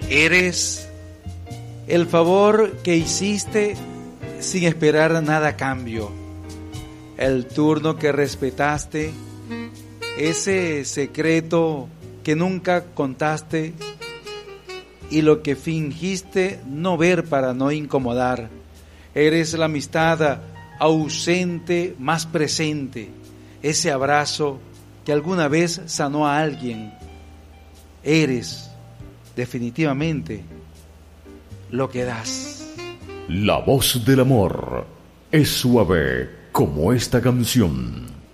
Eres el favor que hiciste sin esperar nada a cambio, el turno que respetaste, ese secreto que nunca contaste y lo que fingiste no ver para no incomodar. Eres la amistad ausente más presente, ese abrazo que alguna vez sanó a alguien. Eres definitivamente lo que das. La voz del amor es suave como esta canción.